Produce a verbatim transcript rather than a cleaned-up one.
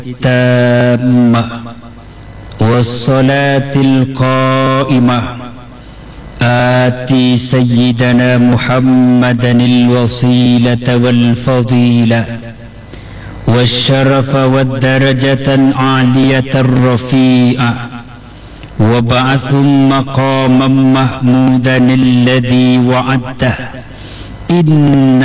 التامة والصلاة القائمة آتي سيدنا محمدا الوسيلة والفضيلة والشرف والدرجة العالية الرفيعة وابعثهم مقاما محمودا الذي وعدته إن